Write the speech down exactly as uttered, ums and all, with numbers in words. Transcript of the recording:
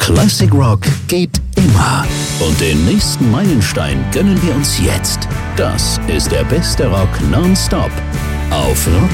Classic Rock geht immer. Und den nächsten Meilenstein gönnen wir uns jetzt. Das ist der beste Rock nonstop auf Rock